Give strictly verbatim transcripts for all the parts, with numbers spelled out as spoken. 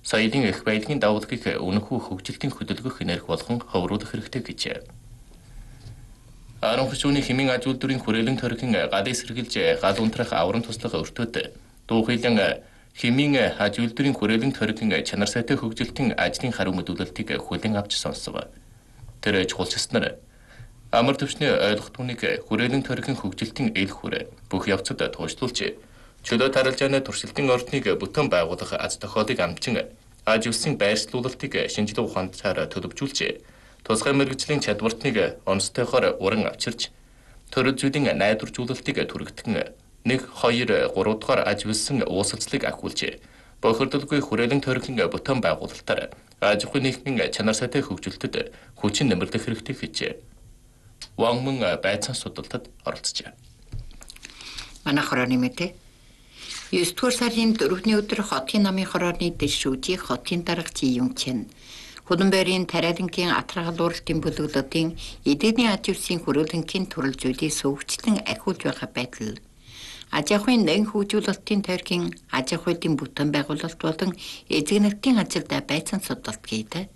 соёлын их байдлын давалгыг үнэхүү хөгжилтийн хөдөлгөх энерги болгон ховруулах хэрэгтэй гэжээ. Аранх шүүний хэмийн аж үйлдвэрийн хүрээлэн төрхийн гадаа сэргийлж гал унтрах аврам туслах өртөөд дуухилан хэмийн аж үйлдвэрийн хүрээлэн төрхийн чанар сайтай хөгжилтийн ажлын харуу мэдүүлэлтийг хүлээн авч сонссов. Тэр чухалчснаар амар төвчний ойлгохтуныг хүрээлэн төрхийн хөгжилтийн эл хүр бүх явцад туушлуулж чөлөө таралжааны туршилтын ордныг бүтэн байгуулах аз тохиолыг амчин аж үйлсийн байршлуулалтыг шинжилгээ ухаанаар төлөвжүүлж тусгай мэргэжлийн чадвартныг онцтойгоор уран авчирч төрөл зүйлийн найдваржуулалтыг түргэтгэн нэг хоёр гурав дахь аж үйлсэн уусалцлыг ахиулж бохирдолгүй хүрээлэн төрхийн бүтэн байгуулалтаар аж ахуйн нийгмийн чанар сайтай хөгжилтөд хүчин нэмэрлэх хэрэгтэй гэжээ. Вангман байцаан судалтад оролцжээ. Манай хорооны мэдээ. есдүгээр сарын дөрөвний өдөр хотын намын хорооны дэшүүжи хотын дарга Жиюнчэн Худамбайрын Тариалангийн Атаргал уралтын бүлэглэлтийн эдийн аж үйлсийн хүрээлэнгийн төрөл зүйлийг сөвөгчлөн ахиулж байгаа байдал аж ахуйн нэн хөгжүүлэлтийн тойргийн аж ахуйн бүтэн байгуулалт болон эзэгнэтийн ажилд байцаан судалт хийдэг.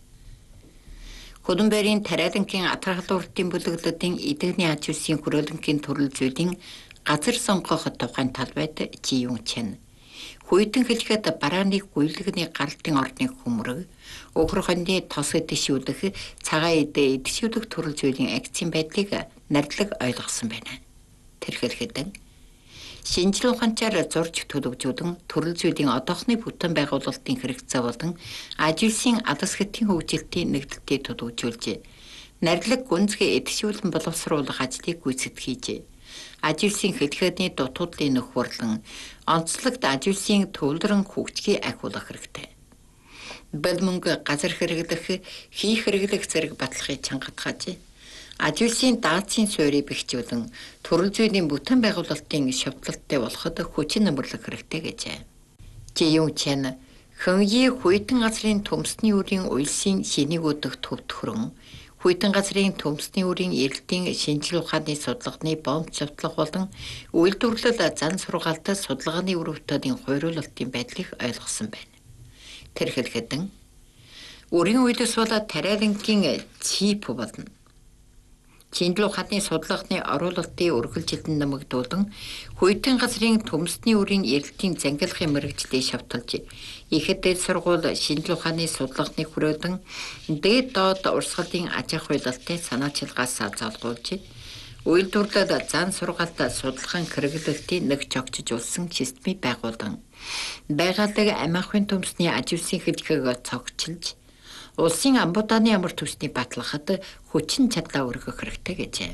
Худамбайрын Тариалангийн Атаргал уралтын бүлэглэлтийн эдийн аж үйлсийн хүрээлэнгийн төрөл зүйлийн газар сонгох тухайн талбайд Жиюнчэн Хүйтэн хэлэхэд барааны гүйлгэний гарлтын ордны хүмрэг, өгөр хоньны тос эдэшүүлэх, цагаан эдэ эдэшүүлэх төрөл зүйлийн акцийн байдлыг нардлаг ойлгосон байна. Тэр хэлэхэд шинжлэх ухаанчаар зурж төлөвжүүлэн төрөл зүйлийн одоохны бүтэн байгуулалтын хэрэгцээ болон аж үйлсийн адас хэтийн хөгжилтийн нэгдэлтийг төлөвжүүлж, нардлаг гүнзгий эдэшүүлэн боловсруулах ажлыг гүйцэтгэх хийж, аж үйлсийн хэлхэдний дутуудлын нөхөрлөн онцлогт аж үйлсийн төвлөрөн хөгжгийг ахиулах хэрэгтэй. Бэл мөнгө газар хэрэглэх, хийх хэрэглэх зэрэг баталгаажийг чангатгаж, аж үйлсийн даацын суурийг бэхжүүлэн төрөл зүйлийн бүтэн байгуулалтын шавталттай болоход хүчин нэмэрлэх хэрэгтэй гэжээ. Жиюнчэн Хөньи Хүйтэн газрын төмсний үрийн уйлсын шинийг өдөх төв төхрөн Хүйтэн газрын төмсний үрийн эрэлтийн шинжлэх ухааны судалгааны бомб шавтлах болон үйлдвэрлэл зан сургаалтад судалгааны үр өгтөдийн хойруулалтын байдлыг ойлгосон байна. Тэр хэлэхэд үрийн үйлс бол Тариалангийн ЦИП болно. Шинжлэх ухааны судалгааны оруулалтын үргэлжилтөнд нэмэгдүүлэн Хүйтэн газрын төмсний үрийн эрэлтийн зангилахын мэргэжлийг шавталж ихэд дээд сургууль шинжлэх ухааны судалгааны хүрээлэн дээд доод урсгалын аж ахуйлалтыг санаачилгаас залгуулж үйлдвэрлэл зан сургаалт судалгаан хэрэглэлтийн нэг чогчжуулсан системийг байгуулан байгалийн амь ахуйн төмсний аж үйлсийн хэлхээг цогцолж улсын амбуудааны амар төсний баталгахад хүчин чадлаа өргөх хэрэгтэй гэжээ.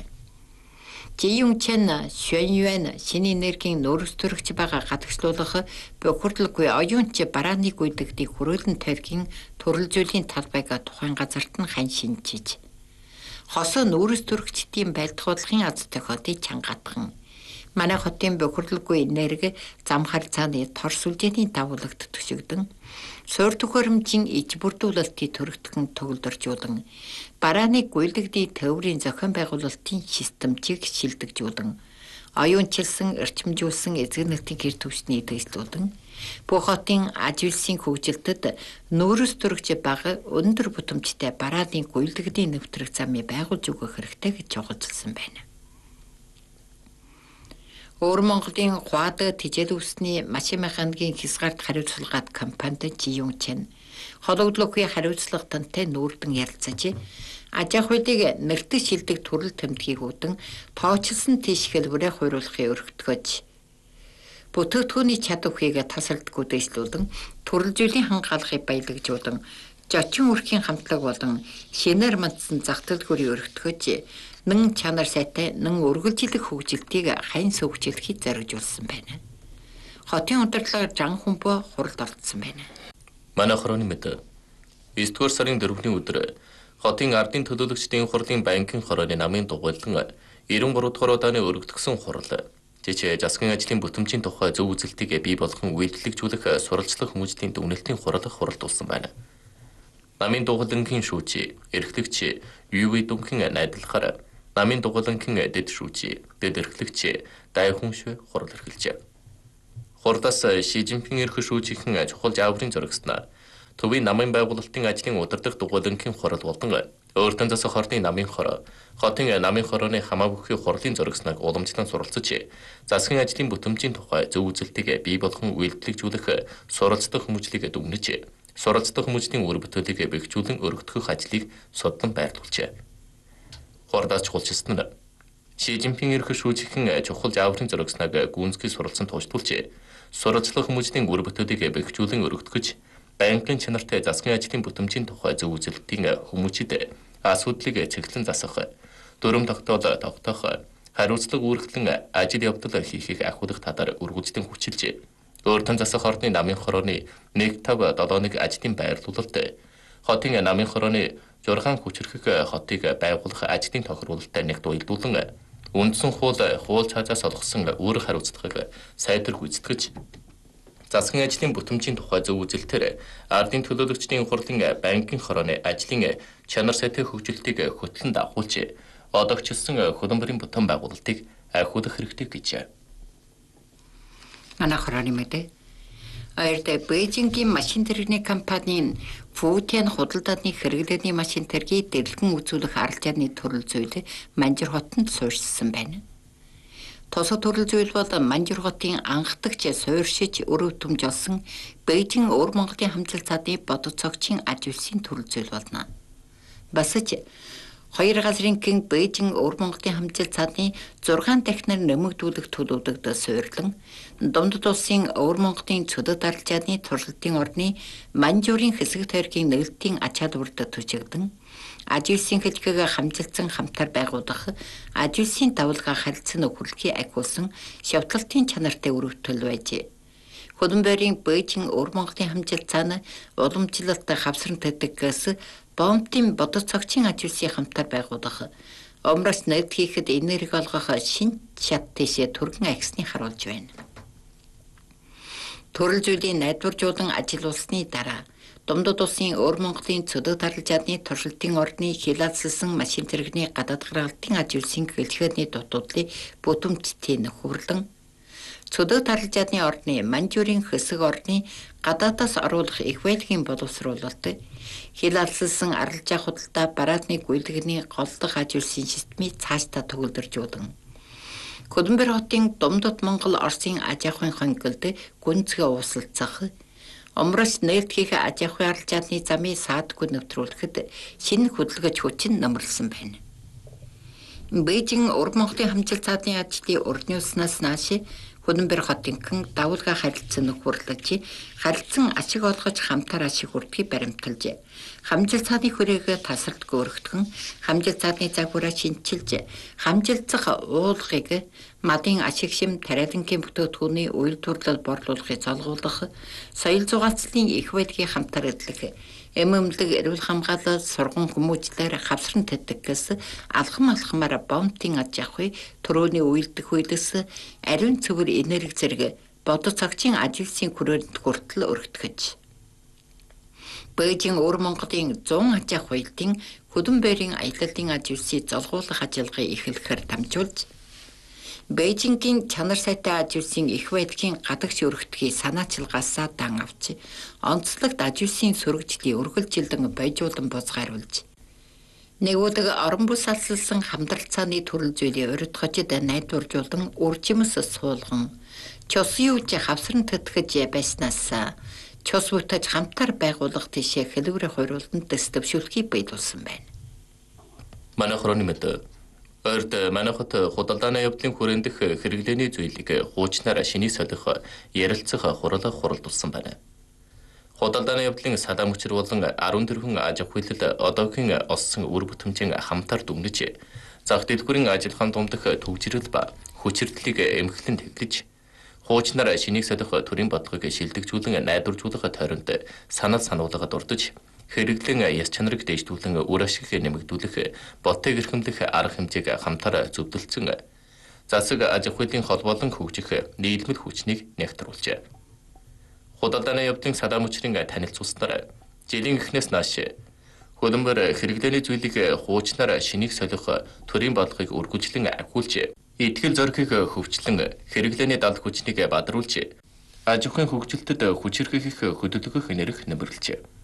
Жиюнчэн Шөньюэн шинэ энергийн нөөц төрөгч байгаа гадагшлуулах бохирдлгүй оюунч барааны гүйдэгдийн хүрээлэн тойргийн төрөл зүйлийн талбайг тухайн газарт нь хань шинжиж хосоо нөөц төрөгчдийн байлтгуулахын аз тохиолыг чангатхан манай хотын бохирдлгүй энерги зам харьцааны тор сүлжээний давуулагт төшигдөн суур төхөөрөмжийн иж бүрдүүлэлтийг төрөгдгөн төгөлдөржүүлэн барааны гүйлэгдийн төврийн зохион байгуулалтын системчийг шилдэгжүүлэн оюунчилсан эрчимжүүлсэн эзэгнэтийн гэр түвшний дэвшлүүлэн бүх хотын аж үйлсийн хөгжилтөд нөөц төрөгч бага өндөр бүтэмжтэй барааны гүйлэгдийн нэвтрэх замыг байгуулж өгөх хэрэгтэй гэж чухалчилсан байна. Өвөр Монголын Хуад Тижэл үсний машин механикийн хязгаарт хариуцлагат компанид Жиюнчэн хологдлоггүй хариуцлагатай нүүрдэн ярилцаж аж ахуйлыг нэртэй шилдэг төрөл тэмдгийг үүдэн тоочилсон тийш хэлбэрээ хойруулахыг өргөтгөж бүтээгдэхүүний чадварыг тасалдаггүй дэвшлүүлэн төрөл зүйлийн хангаалгыг баялагжуулан зочин үрхийн хамтлаг болон шинээр мандсан зах төлгөөрийг өргөтгөж нэн чанар сайтай нэн үргэлжлэх хөгжилтийг хайн сөвгчлөхийг зориулсан байна. Хотын удирдлага жан хүмбө хуралд оролцсон байна. Манай хорооны мэдээ. есдүгээр сарын дөрөвний өдөр хотын ардын төлөөлөгчдийн хурлын банкын хорооны намын дугуйлан девять дахь удааны өргөдгсөн хурал жижиг засгийн ажлын бүтэмжийн тухай зөв үзэлтийг бий болгон үйлдвэрлэгжүүлэх сурвалжлах хүмүүжлийн дүгнэлтийн хурал хуралдуулсан байна. Намын дугуйлангийн шүүжи, эрхлэгч юу вэ дүнхэн найдалахаар намын дугуйлангийн дэд шүүжи, дэд эрхлэгч дайхун швэ хурал эрхэлжээ. Хурдаас Ши Жинпин эрх шүүжийнхэн чухал жааврын зөргснээр Төвийн намын байгуулалтын ажлын удирдах дугуйлангийн хурал болон Өөртөн засаг хорны намын хороо, хотын намын хорооны хамаагүй хурлын зурагсныг уламжлан суралцж, засгийн ажлын бүтэмжийн тухай зөв үзэлтийг бий болгон үйлдвэрлэгжүүлэх суралцдаг хүмүүжлийг дүгнэж, суралцдаг хүмүүжлийн үр бүтээлийг бэхжүүлэн өргөдөх ажлыг судлан байрлуулжээ. Хурдаач хулчилсан нь Ши Жинпин эрх шүүжихэн чухал жааврын зурагсныг гүнзгий суралцсан тууштуулж, суралцлах хүмүүжлийн үр бүтээлийг бэхжүүлэн өргөдгөж, банкын чанартай засгийн ажлын бүтэмжийн тухай зөв үзэлтийн хүмүүжид асуудлыг цэглэн засах, дүрм тогтоол тогтоох, хариуцлага үүрэгтэн ажил явдал хийхийг ахиулах талаар үргэлжлэн хүчилж, Өөртөн засаг хорны намын хорооны нэг тавь долооныг ажлын байрлуулалт, хотын намын хорооны жургаан хүчрхэх хотыг байгуулах ажлын тохируулалтад нэгт уялдуулан, үндсэн хууль хууль цаазаас олгосон үүрэг хариуцлагыг сайтар гүйцэтгэж, засгийн ажлын бүтэмжийн тухай зөв үзэлтээр ардын төлөөлөгчдийн хурлын банкын хорооны ажлын чанар сайтай хөгжилтийг хөтлөн дагуулж, одоогчилсан хөлбөмбөрийн бүтэн байгуулалтыг ахиулах хэрэгтэй гэж. Манай хорооны мэдээ. Ойртой Бээжингийн машин тэрэгний компанийн Футиан худалдааны хэрэглээний машин тэргийг дэлгэн үзүүлэх аралжааны төрөл зүйл Манжир хотод суурьшсан байна. Тосоо төрөл зүйл бол Манжир хотын анхдагч суурьшиж өрөвтөмж олсон Бээжин Өвөр Монголын хамжилт цаадны бодит цогцын аж үйлсийн төрөл зүйл болно. Басж хоёр газрын гин Бээжин Өвөр Монголын хамжилт цаадны зургаан дахинаар нэмэгдүүлэх төлөвлөгд суйрлан Дундад улсын Өвөр Монголын цөдөд аралжааны туршилтын орны Манжуурын хэсэг тойргийн нэгэлтийн ач холбогдолд төжигдөн аж үйлсийн хэлхэг хамжилтсан хамтар байгуулах аж үйлсийн давалгаа харилцан өгүүлэхийг агуулсан шавтгалтын чанартай өрөвтөл байж. Хөлбөмбөрийн Бээжин Өвөр Монголын хамжилт цаана уламжлалт хавсран тэтгээс бомбын бодит цогцын аж үйлсийн хамтар байгуулах Омроос нэгд хийхэд энерги олгох шинж шат тийшээ түргэн агсны харуулж байна. Төрөл зүйлийн найдваржуулан ажиллуулсны дараа Дундад улсын Өвөр Монголын цөдөд аралжааны туршилтын орны хилалцсан машин тэрэгний гадаад гаргалтын аж үйлсийн хэлхээний дутуудлыг бүтэмжтийн нөхөрлөн цөдөд аралжааны орны Манжуурын хэсэг орны гадаадаас оруулах их байлгийн боловсруулалт хилалцсан аралжаа худалдаа бараадны гүйлгэний голлох аж үйлсийн системийг цаашдаа төгөлдржүүлэн Хөлбөмбөр хотын Дундад Монгол Оросын аж ахуйн хонголд гүнзгий уусалцах Омроос нэгд хийх аж ахуйн аралжааны замыг саадгүй нэвтрүүлэхэд шинэ хөдөлгөөч хүчин нөмөрлсөн байна. Бээжин Өвөр Монголын хамжилт цаадны ажлын урднуулснаас нааш Хөлбөмбөр хотын давалгаа харилцан нөхөрлөж, харилцан ашиг олгож хамтар ашиг хүртгийг баримталж, хамжилт цаадны хүрээгээ тасралтгүй өргөтгөн, хамжилт цаадны загвараа шинчилж, хамжилцах уулгыг мадын ашиг шим тариалангийн бүтээгдэхүүний үйлдвэрлэл борлуулахыг золгуулах, соёл зугаацлын их байдгийн хамтар эдлэх, эмэмлэг эрүүл хамгаалал сургууль хүмүүжлэр хавсран тэтгээс алхам алхамаар бомбын аж ахуй төрөөний үйлдэх үедээс ариун цэвэр энерги зэрэг бодит цогцын аж үйлсийн хүрээнд хүртэл өргөтгөж. Бээжин Өвөр Монголын зуун аж ахуйлтын Хөлбөмбөрийн аяллалын аж үйлсийг золгуулах ажиллагааг эхлэхээр дамжуулж, Бээжингийн чанар сайтай аж үйлсийн их байдгийн гадагш өргөтгий санаачилгаасаа дан авч, онцлогт аж үйлсийн сөргөжлийн үргэлжилэн бойжуулан бузгааруулж, нэгүүлэг орон бүс алсалсан хамдрал цааны төрөл зүйлийн урьдчилж найдваржуулан үржимс суулган, чус юуж хавсран тэтгэж байснаас чус бүтэж хамтар байгуулах тийшээ хэлбэрийн хойруулалтанд дэвшүүлэхийг биелүүлсэн байна. Манай хорооны мэдээ Ойрд манай хот худалдааны явдлын хүрэндэх хэрэглээний зүйлийг хуучнаар шинийг солих ярилцах хурал хуралдуулсан байна. Худалдааны явдлын салаа мөчр болон арван дөрвөн аж ахуйлал одоогийн олсон үр бүтэмжийн хамтар дүгнэж, зах дэлгүүрийн ажиллагаан дундах төвжирэл ба хүчирдлийг эмхлэн тэглэж, хуучнаар шинийг солих төрийн бодлогыг шилдэгжүүлэн найдваржуулах тойронд санал сануулга дурдж, хэрэглэн яс чанарыг дэвшүүлэн үр ашиг нэмэгдүүлэх, ботыг эрхэмлэх арга хэмжээг хамтар зөвдөлдсөн засаг аж ахуйлын холбоолон хөгжих нийлмэл хүчнийг нэгтруулжээ. Худалдааны явдлын салаа мөчрийн танилцуулснаар жилийн эхнээс нааш хөлбөмбөр хэрэглээний зүйлийг хуучнаар шинийг солих төрийн бодлогыг үргэлжлэн агуулж, итгэл зоригийг хөгжлөн хэрэглээний далд хүчнийг бадруулж, аж ахуйн хөгжилтэд хүчирхэх хөдөлгөх нэрх нэмэрлжээ.